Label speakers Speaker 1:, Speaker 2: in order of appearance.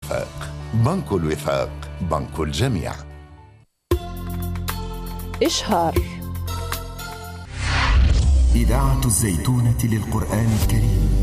Speaker 1: الوفاق. بنك الوفاق، بنك الجميع.
Speaker 2: إشهار.
Speaker 3: إذاعة الزيتونة للقرآن الكريم.